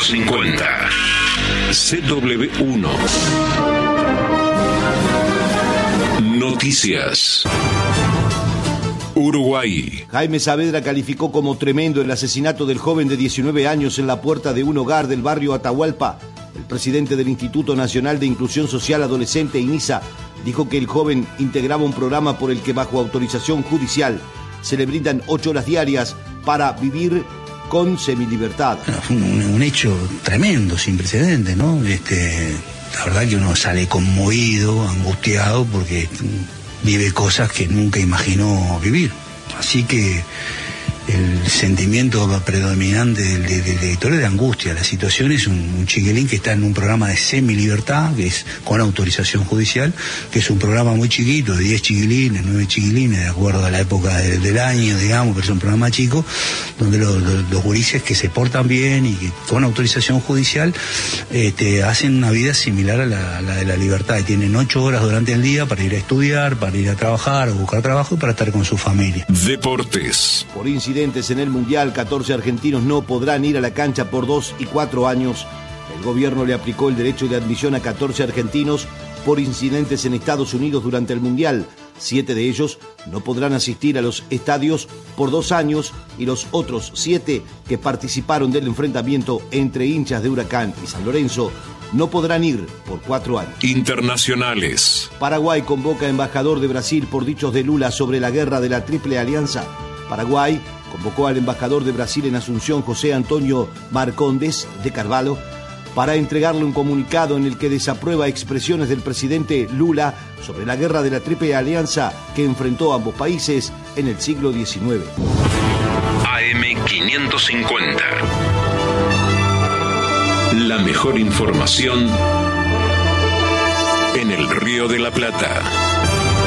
AM1550. CW1. Noticias. Uruguay. Jaime Saavedra calificó como tremendo el asesinato del joven de 19 años en la puerta de un hogar del barrio Atahualpa. El presidente del Instituto Nacional de Inclusión Social Adolescente, INISA, dijo que el joven integraba un programa por el que, bajo autorización judicial, se le brindan 8 horas diarias para vivir con semilibertad. Un hecho tremendo, sin precedentes, ¿no? La verdad que uno sale conmovido, angustiado, porque vive cosas que nunca imaginó vivir. Así que el sentimiento predominante del director es de angustia. La situación es un chiquilín que está en un programa de semilibertad, que es con autorización judicial, que es un programa muy chiquito, de 10 chiquilines, 9 chiquilines, de acuerdo a la época del año, digamos, pero es un programa chico, donde los gurises que se portan bien y que con autorización judicial hacen una vida similar a la de la libertad, y tienen 8 horas durante el día para ir a estudiar, para ir a trabajar o buscar trabajo y para estar con su familia. Deportes. Por incidentes en el Mundial, 14 argentinos no podrán ir a la cancha por 2 y 4 años. El gobierno le aplicó el derecho de admisión a 14 argentinos por incidentes en Estados Unidos durante el Mundial. 7 de ellos no podrán asistir a los estadios por 2 años y los otros 7 que participaron del enfrentamiento entre hinchas de Huracán y San Lorenzo no podrán ir por 4 años. Internacionales. Paraguay convoca embajador de Brasil por dichos de Lula sobre la guerra de la Triple Alianza. Paraguay convocó al embajador de Brasil en Asunción, José Antonio Marcondes de Carvalho, para entregarle un comunicado en el que desaprueba expresiones del presidente Lula sobre la guerra de la Triple Alianza que enfrentó a ambos países en el siglo XIX. AM550. La mejor información en el Río de la Plata.